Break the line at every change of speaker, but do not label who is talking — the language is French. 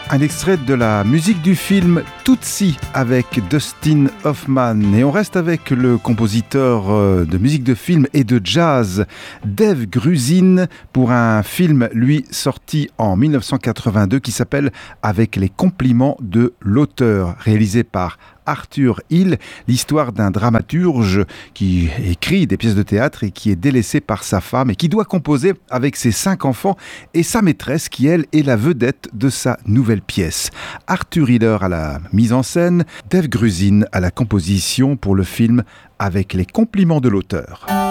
Un extrait de la musique du film Tootsie avec Dustin Hoffman. Et on reste avec le compositeur de musique de film et de jazz, Dave Grusin, pour un film, lui, sorti en 1982 qui s'appelle Avec les compliments de l'auteur, réalisé par Arthur Hill, l'histoire d'un dramaturge qui écrit des pièces de théâtre et qui est délaissé par sa femme et qui doit composer avec ses 5 enfants et sa maîtresse qui, elle, est la vedette de sa nouvelle pièce. Arthur Hiller à la mise en scène, Dave Grusin à la composition pour le film Avec les compliments de l'auteur.